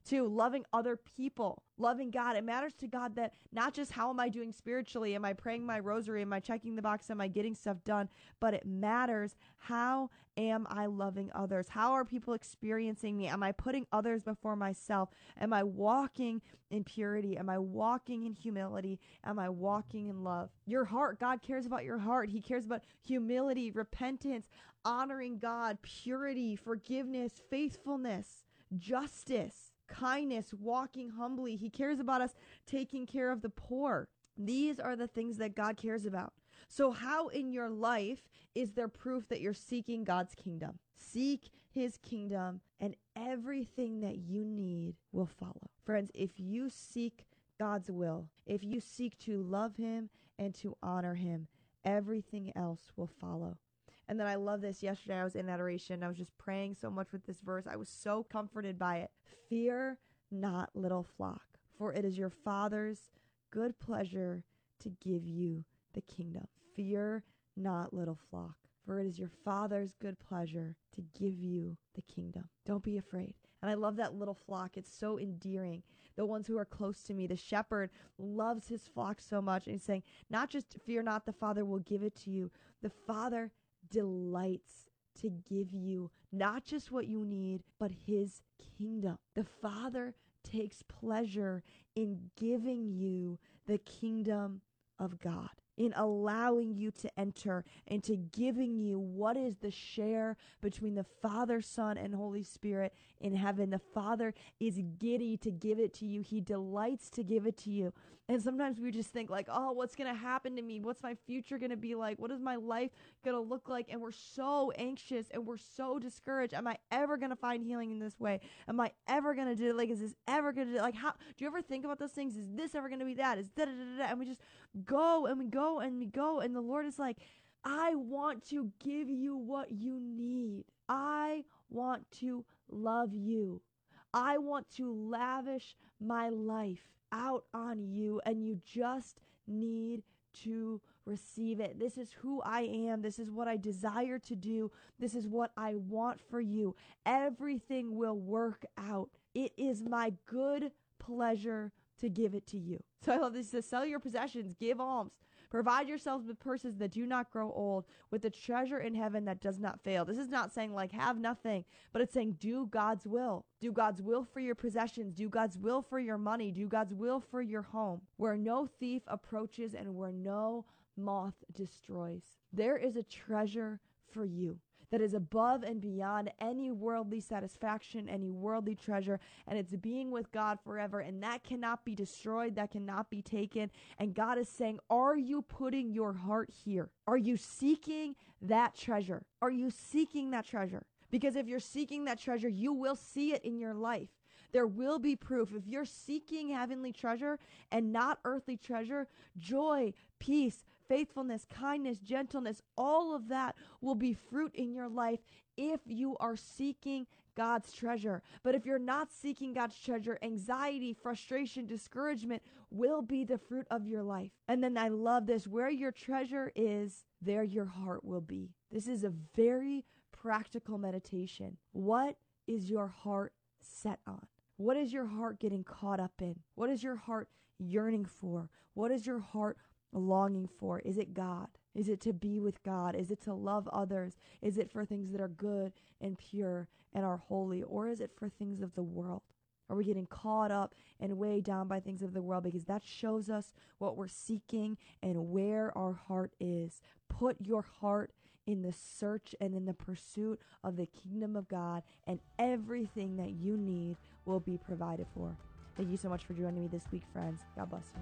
Two, loving other people, loving God. It matters to God that not just how am I doing spiritually? Am I praying my rosary? Am I checking the box? Am I getting stuff done? But it matters, how am I loving others? How are people experiencing me? Am I putting others before myself? Am I walking in purity? Am I walking in humility? Am I walking in love? Your heart, God cares about your heart. He cares about humility, repentance, honoring God, purity, forgiveness, faithfulness, justice, kindness, walking humbly. He cares about us taking care of the poor. These are the things that God cares about. So how in your life is there proof that you're seeking God's kingdom? Seek his kingdom and everything that you need will follow. Friends, if you seek God's will, if you seek to love him and to honor him, everything else will follow. And then I love this. Yesterday I was in adoration. I was just praying so much with this verse. I was so comforted by it. Fear not, little flock, for it is your Father's good pleasure to give you the kingdom. Fear not, little flock, for it is your Father's good pleasure to give you the kingdom. Don't be afraid. And I love that little flock. It's so endearing. The ones who are close to me, the shepherd loves his flock so much. And he's saying, not just fear not, the Father will give it to you. The Father delights to give you not just what you need, but his kingdom. The Father takes pleasure in giving you the kingdom of God, in allowing you to enter into giving you what is the share between the Father, Son, and Holy Spirit in heaven. The Father is giddy to give it to you. He delights to give it to you. And sometimes we just think like, oh, what's going to happen to me? What's my future going to be like? What is my life going to look like? And we're so anxious and we're so discouraged. Am I ever going to find healing in this way? Am I ever going to do it? Like, is this ever going to do it? Like, how do you ever think about those things? Is this ever going to be that? Is da da da da? And we just go and we go and we go, and the Lord is like, I want to give you what you need. I want to love you. I want to lavish my life out on you, and you just need to receive it. This is who I am. This is what I desire to do. This is what I want for you. Everything will work out. It is my good pleasure to give it to you. So I love this. It says, sell your possessions, give alms, provide yourselves with purses that do not grow old, with the treasure in heaven that does not fail. This is not saying like have nothing, but it's saying do God's will. Do God's will for your possessions. Do God's will for your money. Do God's will for your home, where no thief approaches and where no moth destroys. There is a treasure for you that is above and beyond any worldly satisfaction, any worldly treasure, and it's being with God forever, and that cannot be destroyed, that cannot be taken. And God is saying, are you putting your heart here? Are you seeking that treasure? Are you seeking that treasure? Because if you're seeking that treasure, you will see it in your life. There will be proof. If you're seeking heavenly treasure and not earthly treasure, joy, peace, faithfulness, kindness, gentleness, all of that will be fruit in your life if you are seeking God's treasure. But if you're not seeking God's treasure, anxiety, frustration, discouragement will be the fruit of your life. And then I love this, where your treasure is, there your heart will be. This is a very practical meditation. What is your heart set on? What is your heart getting caught up in? What is your heart yearning for? What is your heart longing for? Is it God? Is it to be with God? Is it to love others? Is it for things that are good and pure and are holy? Or is it for things of the world? Are we getting caught up and weighed down by things of the world? Because that shows us what we're seeking and where our heart is. Put your heart in the search and in the pursuit of the kingdom of God, and everything that you need will be provided for. Thank you so much for joining me this week, friends. God bless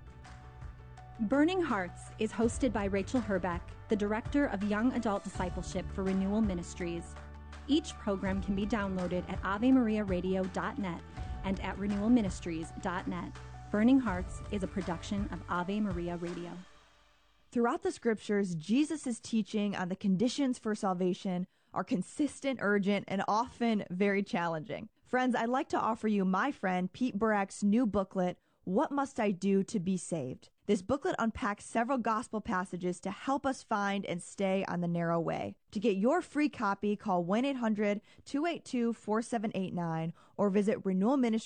you. Burning Hearts is hosted by Rachel Herbeck, the Director of Young Adult Discipleship for Renewal Ministries. Each program can be downloaded at AveMariaRadio.net and at RenewalMinistries.net. Burning Hearts is a production of Ave Maria Radio. Throughout the scriptures, Jesus' teaching on the conditions for salvation are consistent, urgent, and often very challenging. Friends, I'd like to offer you my friend Pete Burek's new booklet, What Must I Do to Be Saved? This booklet unpacks several gospel passages to help us find and stay on the narrow way. To get your free copy, call 1-800-282-4789 or visit Renewal Ministries